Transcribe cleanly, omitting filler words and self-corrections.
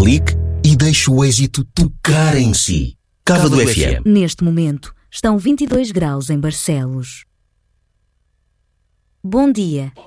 clique e deixe o êxito tocar em si. Cava do FM. Neste momento, estão 22 graus em Barcelos. Bom dia.